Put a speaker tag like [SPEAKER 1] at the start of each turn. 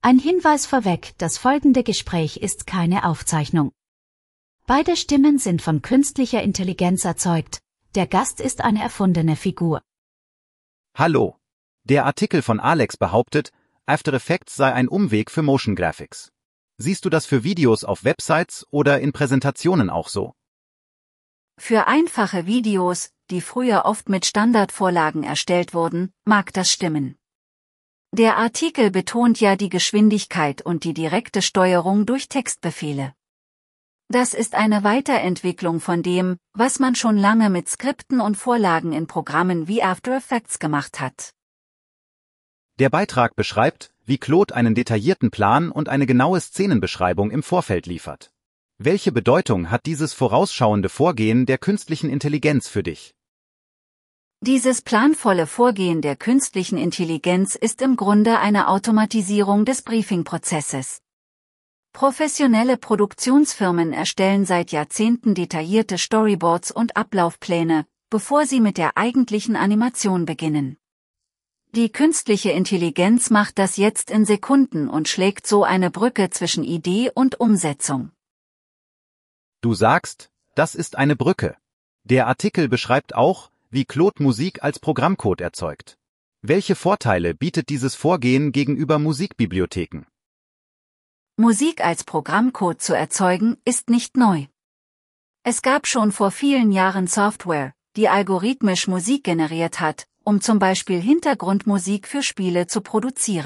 [SPEAKER 1] Ein Hinweis vorweg, das folgende Gespräch ist keine Aufzeichnung. Beide Stimmen sind von künstlicher Intelligenz erzeugt, der Gast ist eine erfundene Figur.
[SPEAKER 2] Hallo. Der Artikel von Alex behauptet, After Effects sei ein Umweg für Motion Graphics. Siehst du das für Videos auf Websites oder in Präsentationen auch so?
[SPEAKER 3] Für einfache Videos, die früher oft mit Standardvorlagen erstellt wurden, mag das stimmen. Der Artikel betont ja die Geschwindigkeit und die direkte Steuerung durch Textbefehle. Das ist eine Weiterentwicklung von dem, was man schon lange mit Skripten und Vorlagen in Programmen wie After Effects gemacht hat.
[SPEAKER 2] Der Beitrag beschreibt, wie Claude einen detaillierten Plan und eine genaue Szenenbeschreibung im Vorfeld liefert. Welche Bedeutung hat dieses vorausschauende Vorgehen der künstlichen Intelligenz für dich?
[SPEAKER 3] Dieses planvolle Vorgehen der künstlichen Intelligenz ist im Grunde eine Automatisierung des Briefing-Prozesses. Professionelle Produktionsfirmen erstellen seit Jahrzehnten detaillierte Storyboards und Ablaufpläne, bevor sie mit der eigentlichen Animation beginnen. Die künstliche Intelligenz macht das jetzt in Sekunden und schlägt so eine Brücke zwischen Idee und Umsetzung.
[SPEAKER 2] Du sagst, das ist eine Brücke. Der Artikel beschreibt auch, wie Claude Musik als Programmcode erzeugt. Welche Vorteile bietet dieses Vorgehen gegenüber Musikbibliotheken?
[SPEAKER 3] Musik als Programmcode zu erzeugen, ist nicht neu. Es gab schon vor vielen Jahren Software, die algorithmisch Musik generiert hat, um zum Beispiel Hintergrundmusik für Spiele zu produzieren.